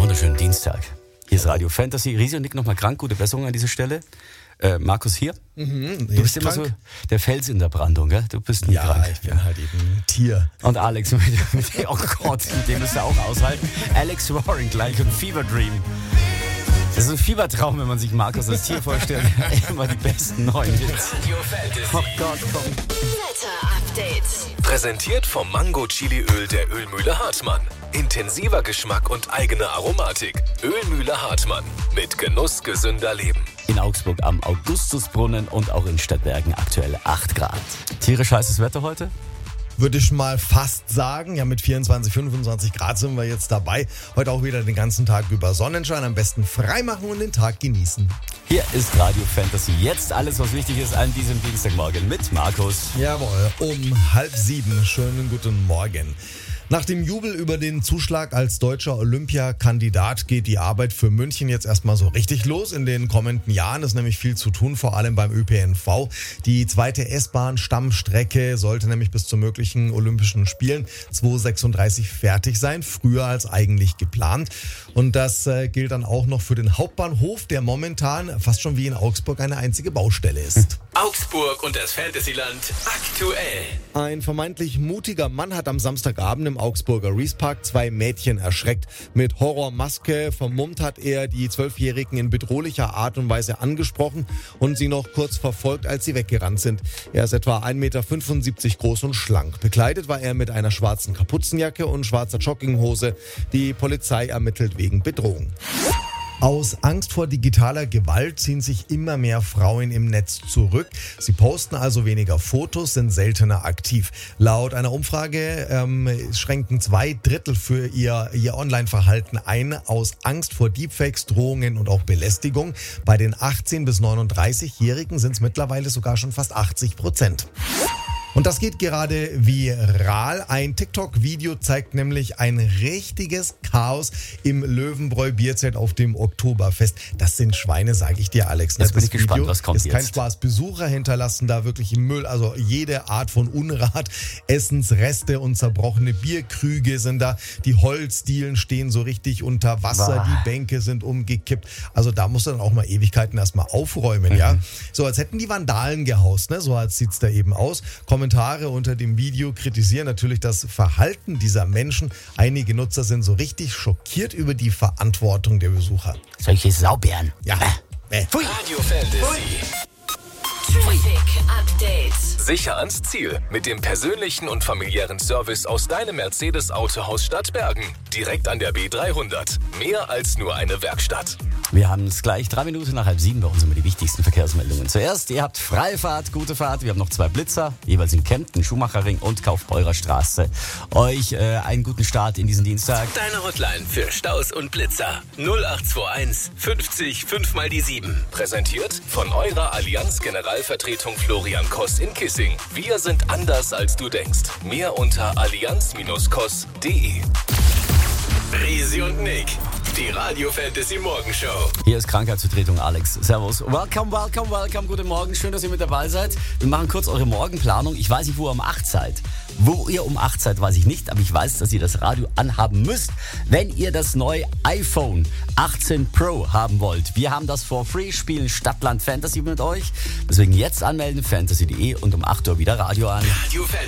wunderschönen Dienstag. Hier ist Radio Fantasy. Risi und Nick nochmal krank, gute Besserung an dieser Stelle. Markus hier. Du bist immer so der Fels in der Brandung, gell? Du bist nie krank. Ich bin halt eben ein Tier. Und Alex, oh Gott, mit dem müsst ihr auch aushalten. Alex Roaring gleich und Fever Dream. Das ist ein Fiebertraum, wenn man sich Markus als Tier vorstellt. Immer die besten neuen Hits. Radio Fantasy. Oh Gott, komm. Wetter-Update. Präsentiert vom Mango-Chili-Öl der Ölmühle Hartmann. Intensiver Geschmack und eigene Aromatik. Ölmühle Hartmann. Mit Genuss gesünder Leben. In Augsburg am Augustusbrunnen und auch in Stadtwerken aktuell 8 Grad. Tierisch heißes Wetter heute? Würde ich mal fast sagen. Ja, mit 24, 25 Grad sind wir jetzt dabei. Heute auch wieder den ganzen Tag über Sonnenschein. Am besten freimachen und den Tag genießen. Hier ist Radio Fantasy. Jetzt alles, was wichtig ist an diesem Dienstagmorgen mit Markus. Jawohl, um 6:30. Schönen guten Morgen. Nach dem Jubel über den Zuschlag als deutscher Olympiakandidat geht die Arbeit für München jetzt erstmal so richtig los. In den kommenden Jahren ist nämlich viel zu tun, vor allem beim ÖPNV. Die zweite S-Bahn-Stammstrecke sollte nämlich bis zu möglichen Olympischen Spielen 2036 fertig sein, früher als eigentlich geplant. Und das gilt dann auch noch für den Hauptbahnhof, der momentan fast schon wie in Augsburg eine einzige Baustelle ist. Augsburg und das Fantasyland aktuell. Ein vermeintlich mutiger Mann hat am Samstagabend im Augsburger Reespark 2 Mädchen erschreckt. Mit Horrormaske vermummt hat er die 12-Jährigen in bedrohlicher Art und Weise angesprochen und sie noch kurz verfolgt, als sie weggerannt sind. Er ist etwa 1,75 Meter groß und schlank. Bekleidet war er mit einer schwarzen Kapuzenjacke und schwarzer Jogginghose. Die Polizei ermittelt wegen Bedrohung. Aus Angst vor digitaler Gewalt ziehen sich immer mehr Frauen im Netz zurück. Sie posten also weniger Fotos, sind seltener aktiv. Laut einer Umfrage schränken 2/3 für ihr Online-Verhalten ein, aus Angst vor Deepfakes, Drohungen und auch Belästigung. Bei den 18- bis 39-Jährigen sind es mittlerweile sogar schon fast 80%. Und das geht gerade viral. Ein TikTok-Video zeigt nämlich ein richtiges Chaos im Löwenbräu Bierzelt auf dem Oktoberfest. Das sind Schweine, sage ich dir, Alex. Jetzt bin ich gespannt, was kommt jetzt. Ist kein Spaß. Besucher hinterlassen da wirklich im Müll, also jede Art von Unrat. Essensreste und zerbrochene Bierkrüge sind da. Die Holzdielen stehen so richtig unter Wasser. Die Bänke sind umgekippt. Also da musst du dann auch mal Ewigkeiten erstmal aufräumen, ja. So als hätten die Vandalen gehaust, ne? So als sieht's da eben aus. Kommentare unter dem Video kritisieren natürlich das Verhalten dieser Menschen. Einige Nutzer sind so richtig schockiert über die Verantwortung der Besucher. Solche Saubären. Ja. Radio Fantasy. Traffic Update. Sicher ans Ziel mit dem persönlichen und familiären Service aus deinem Mercedes-Autohaus Stadtbergen. Direkt an der B300. Mehr als nur eine Werkstatt. Wir haben es gleich 3 Minuten nach 6:30 bei uns immer die wichtigsten Verkehrsmeldungen. Zuerst, ihr habt Freifahrt, gute Fahrt. Wir haben noch 2 Blitzer, jeweils in Kempten, Schumacherring und Kaufbeurer Straße. Euch einen guten Start in diesen Dienstag. Deine Hotline für Staus und Blitzer. 0821 50 5 mal die 7. Präsentiert von eurer Allianz Generalvertretung Florian Koss in Kissing. Wir sind anders als du denkst. Mehr unter allianz-koss.de. Risi und Nick. Die Radio Fantasy Morgenshow. Hier ist Krankheitsvertretung Alex. Servus. Welcome. Guten Morgen. Schön, dass ihr mit dabei seid. Wir machen kurz eure Morgenplanung. Ich weiß nicht, wo ihr um 8 seid. Wo ihr um 8 seid, weiß ich nicht. Aber ich weiß, dass ihr das Radio anhaben müsst, wenn ihr das neue iPhone 18 Pro haben wollt. Wir haben das for free, spielen Stadtland Fantasy mit euch. Deswegen jetzt anmelden, fantasy.de und um 8 Uhr wieder Radio an. Radio Fantasy.